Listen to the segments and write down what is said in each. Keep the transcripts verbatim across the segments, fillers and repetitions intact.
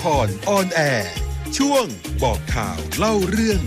พรออนแอร์ช่วงบอกข่าวเล่าเรื่อง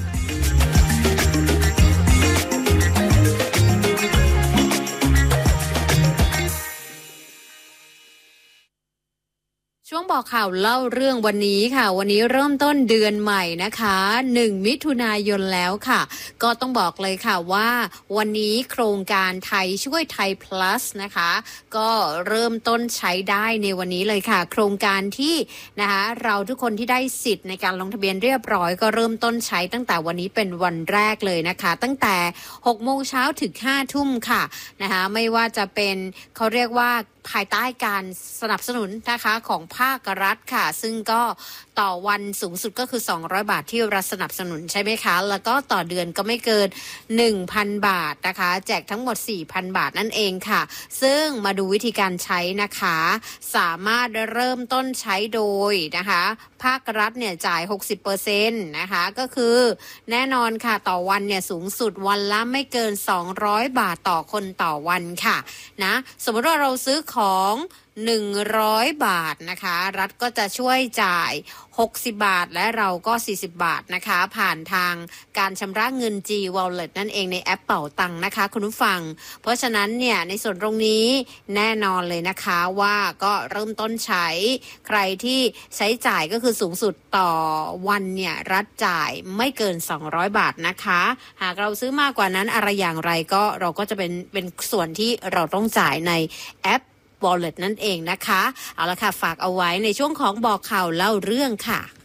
ช่วงบอกข่าวเล่าเรื่องวันนี้ค่ะวันนี้เริ่มต้นเดือนใหม่นะคะหนึ่งมิถุนายนแล้วค่ะก็ต้องบอกเลยค่ะว่าวันนี้โครงการไทยช่วยไทย plus นะคะก็เริ่มต้นใช้ได้ในวันนี้เลยค่ะโครงการที่นะคะเราทุกคนที่ได้สิทธิ์ในการลงทะเบียนเรียบร้อยก็เริ่มต้นใช้ตั้งแต่วันนี้เป็นวันแรกเลยนะคะตั้งแต่หกโมงเช้าถึงห้าทุ่มค่ะนะคะไม่ว่าจะเป็นเขาเรียกว่าภายใต้การสนับสนุนนะคะของภาครัฐค่ะซึ่งก็ต่อวันสูงสุดก็คือสองร้อยบาทที่รัฐสนับสนุนใช่ไหมคะแล้วก็ต่อเดือนก็ไม่เกิน หนึ่งพัน บาทนะคะแจกทั้งหมด สี่พัน บาทนั่นเองค่ะซึ่งมาดูวิธีการใช้นะคะสามารถเริ่มต้นใช้โดยนะคะภาครัฐเนี่ยจ่าย หกสิบเปอร์เซ็นต์ นะคะก็คือแน่นอนค่ะต่อวันเนี่ยสูงสุดวันละไม่เกินสองร้อยบาทต่อคนต่อวันค่ะนะสมมติว่าเราซื้อของหนึ่งร้อยบาทนะคะรัฐก็จะช่วยจ่ายหกสิบบาทและเราก็สี่สิบบาทนะคะผ่านทางการชำระเงิน G Wallet นั่นเองในแอปเป๋าตังค์นะคะคุณผู้ฟังเพราะฉะนั้นเนี่ยในส่วนตรงนี้แน่นอนเลยนะคะว่าก็เริ่มต้นใช้ใครที่ใช้จ่ายก็คือสูงสุดต่อวันเนี่ยรัฐจ่ายไม่เกินสองร้อยบาทนะคะหากเราซื้อมากกว่านั้นอะไรอย่างไรก็เราก็จะเป็นเป็นส่วนที่เราต้องจ่ายในแอปWallet นั่นเองนะคะเอาละค่ะฝากเอาไว้ในช่วงของบอกข่าวเล่าเรื่องค่ะ